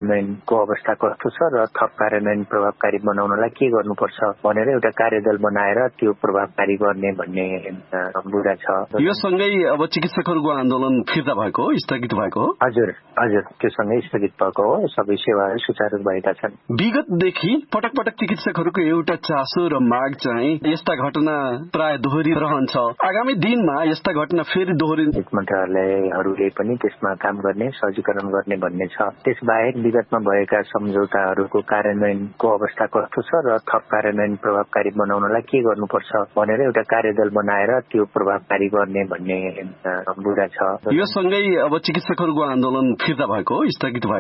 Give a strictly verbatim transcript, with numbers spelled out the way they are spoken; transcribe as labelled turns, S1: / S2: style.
S1: कार्यान्वयनको अवस्था कस्तो छ र थप कार्यान्वयन प्रभावकारी बनाउनलाई के गर्नुपर्छ भनेर एउटा कार्यदल बनाएर त्यो प्रभावकारी गर्ने भन्ने बुझा छ।
S2: यो सँगै अब चिकित्सकहरूको आन्दोलन फिर्ता भएको हो, स्थगित भएको हो?
S1: हजुर हजुर त्यो सँगै स्थगित भएको हो। सबै सेवाहरू सुचारू भएका छन्।
S2: विगतदेखि पटक पटक चिकित्सकहरूको एउटा चासो र माग चाहिँ यस्ता घटना प्राय दोहोरी रहन्छ। आगामी दिनमा यस्ता घटना फेरि दोहोरिन
S1: मन्त्रालयहरूले पनि त्यसमा काम गर्ने सहजीकरण गर्ने भन्ने छ। त्यसबाहेक विगतमा भएका सम्झौताहरूको कार्यान्वयनको अवस्था कस्तो छ र थप कार्यान्वयन प्रभावकारी बनाउनलाई के गर्नुपर्छ भनेर एउटा कार्यदल बनाएर त्यो प्रभावकारी गर्ने भन्ने बुझा छ।
S2: यो सँगै अब चिकित्सकहरूको आन्दोलन फिर्ता भएको हो, स्थगित भएको